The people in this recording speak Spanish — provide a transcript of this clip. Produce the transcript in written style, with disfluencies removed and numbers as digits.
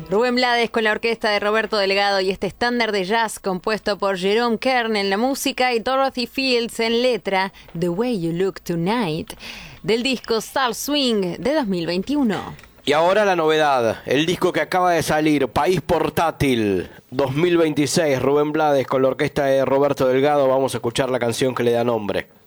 Rubén Blades con la orquesta de Roberto Delgado y este estándar de jazz compuesto por Jerome Kern en la música y Dorothy Fields en letra, The Way You Look Tonight, del disco Soul Swing de 2021. Y ahora la novedad, el disco que acaba de salir, País Portátil 2026, Rubén Blades con la orquesta de Roberto Delgado. Vamos a escuchar la canción que le da nombre.